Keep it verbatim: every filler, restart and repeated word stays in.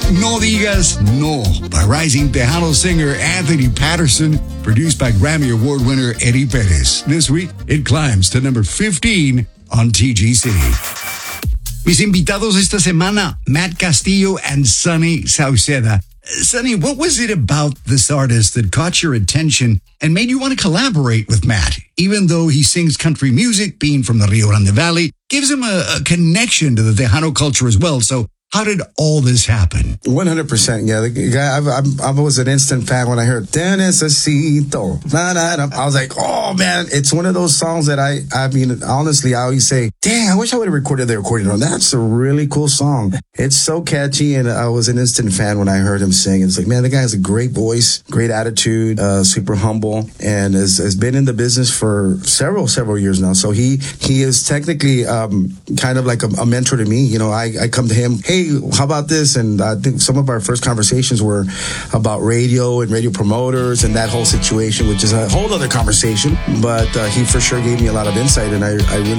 No Digas No by rising Tejano singer Anthony Patterson, produced by Grammy Award winner Eddie Perez. This week, it climbs to number fifteen on T G C. Mis invitados esta semana, Matt Castillo and Sonny Sauceda. Sonny, what was it about this artist that caught your attention and made you want to collaborate with Matt? Even though he sings country music, being from the Rio Grande Valley, gives him a, a connection to the Tejano culture as well. So how did all this happen? one hundred percent, yeah. The guy, I, I, I was an instant fan when I heard "Te Necesito." Na, na, na. I was like, oh, man, it's one of those songs that I, I mean, honestly, I always say, dang, I wish I would have recorded the recording on. That's a really cool song. It's so catchy, and I was an instant fan when I heard him sing. It's like, man, the guy has a great voice, great attitude, uh, super humble, and has, has been in the business for several, several years now. So he, he is technically um, kind of like a, a mentor to me. You know, I, I come to him, hey, how about this? And I think some of our first conversations were about radio and radio promoters and that whole situation, which is a whole other conversation. But uh, he for sure gave me a lot of insight, and I, I really